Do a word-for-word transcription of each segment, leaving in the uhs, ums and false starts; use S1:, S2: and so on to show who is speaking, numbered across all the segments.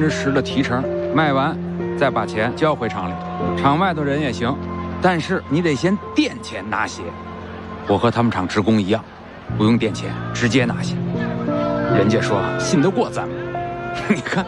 S1: 之十的提成，卖完再把钱交回厂里。厂外头人也行，但是你得先垫钱拿鞋。我和他们厂职工一样，不用垫钱，直接拿下。人家说信得过咱们，你看，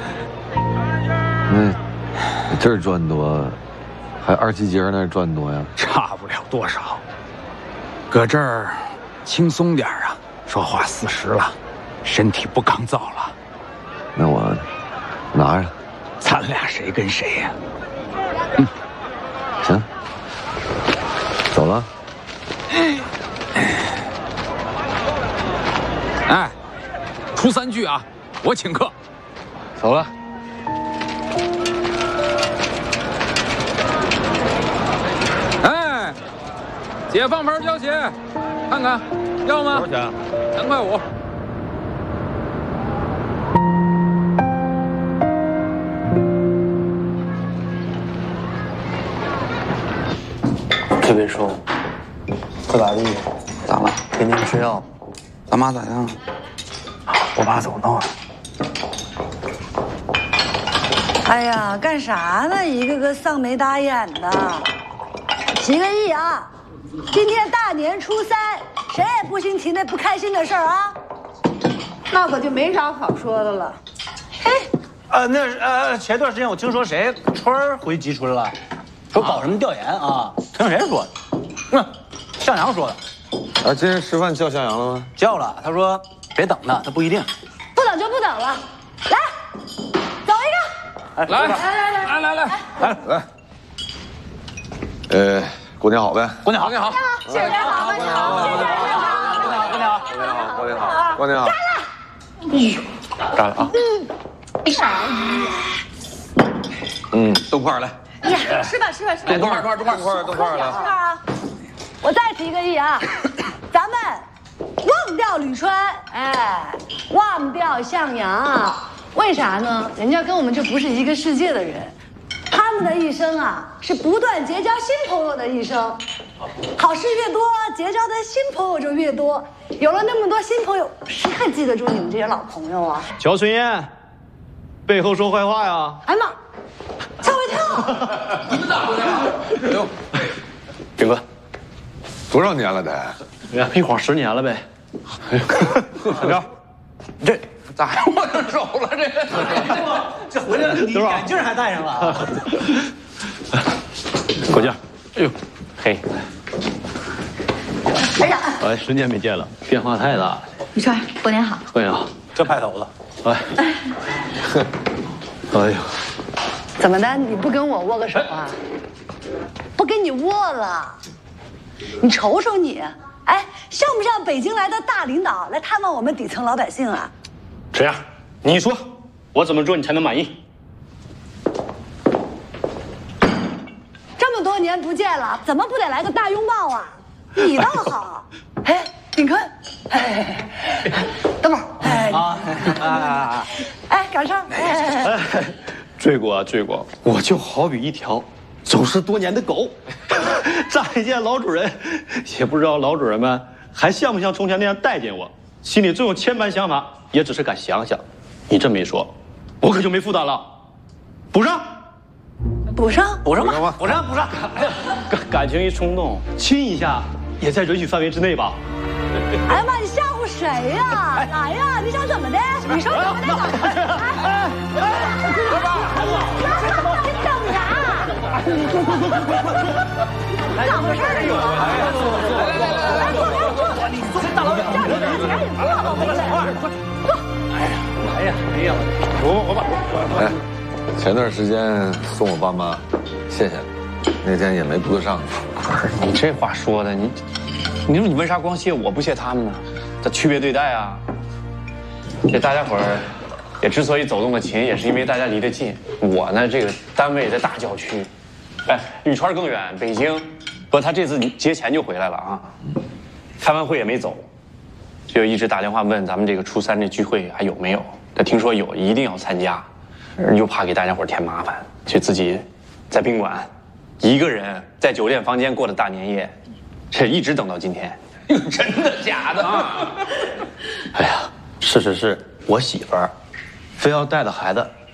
S2: 嗯，这儿赚多，还二七街那儿赚多呀？
S1: 差不了多少。搁这儿轻松点啊，说话四十了，身体不抗造了。
S2: 那我拿着。
S1: 咱俩谁跟谁呀？嗯，
S2: 行，走了。
S1: 哎，初三聚啊，我请客。
S2: 走了。
S1: 哎，解放牌胶鞋，看看，要吗？
S2: 多少钱？
S1: 三块五。
S3: 这位叔，这咋地？
S4: 咋了？
S3: 天天吃药。
S4: 咱妈咋样？
S3: 我爸走道了。
S5: 哎呀，干啥呢？一个个丧眉打眼的。几个亿啊！今天大年初三，谁也不行提那不开心的事儿啊。那可就没啥好说的了。嘿，
S6: 呃，那呃，前段时间我听说谁川儿回吉春了，说搞什么调研啊？听谁说的？嗯，向阳说的。
S2: 啊，今天吃饭叫向阳了吗？
S6: 叫了，他说别等他，他不一定。
S5: 不等就不等了，来，走一个。
S1: 来来来来来来
S2: 来来。呃，过年好呗！
S6: 过年好，
S1: 过年好，
S5: 新年好，过年好，新年好，
S6: 过年好，
S2: 过年好，过年好，过年好。
S6: 炸了啊！
S5: 没啥。
S2: 嗯，豆块来。
S5: 哎呀，吃吧吃吧吃吧。
S1: 豆块豆块豆块
S2: 豆块豆块来。
S5: 豆块啊！我再提一个亿啊，咱们忘掉吕川，哎，忘掉向阳，为啥呢？人家跟我们就不是一个世界的人，他们的一生啊是不断结交新朋友的一生，好事越多，结交的新朋友就越多，有了那么多新朋友，谁还记得住你们这些老朋友啊？
S7: 乔春燕，背后说坏话呀？
S5: 哎妈，吓我一跳！
S1: 你们咋回事啊？
S2: 哎呦，
S7: 炳哥，
S2: 多少年了得？
S7: 哎呀，一晃十年了呗。小彪，
S1: 这咋还握上手了？这
S6: 这回来你眼镜还戴上了。
S7: 过劲儿。哎呦，嘿，
S5: 哎呀，
S7: 哎，十年没见了，变化太大了。
S5: 吕川，过年好。
S7: 过年好。
S6: 这派头子，
S7: 哎，哎呦，
S5: 怎么的？你不跟我握个手啊？不跟你握了，你瞅瞅你，哎，像不像北京来的大领导来探望我们底层老百姓啊？
S7: 这样，你说，我怎么做你才能满意？
S5: 这么多年不见了，怎么不得来个大拥抱啊？你倒好，哎，炳坤，哎，等会儿，哎
S6: 啊啊！
S5: 哎，赶上，哎，
S7: 罪过啊，罪过！我就好比一条走失多年的狗，乍一见老主人，也不知道老主人们还像不像从前那样待见我，心里总有千般想法，也只是敢想想。你这么一说，我可就没负担了。补上，
S5: 补上，
S6: 补上吧，补上补上。
S7: 感感情一冲动，亲一下也在允许范围之内吧？
S5: 哎呀妈，你吓唬谁呀？来呀，你想怎么的？你说怎么的？哎哎，哥爸，你等啥？咋回事儿啊？来坐，来坐，你坐，大老远叫你来，赶紧坐吧，我坐。坐。
S7: 哎呀，来呀，哎呀，我我把，
S2: 哎，前段时间送我爸妈，谢谢你。那天也没顾得上你。
S4: 不是你这话说的，你，你说你为啥光谢我不谢他们呢？这区别对待啊！这大家伙儿也之所以走动的勤，也是因为大家离得近。我呢，这个单位在大郊区，哎，吕川更远，北京。不，他这次节前就回来了啊，开完会也没走，就一直打电话问咱们这个初三这聚会还有没有。他听说有，一定要参加，又怕给大家伙添麻烦，就自己在宾馆一个人在酒店房间过的大年夜，这一直等到今天。真的假的啊？
S7: 哎呀，是是是，我媳妇儿非要带着孩子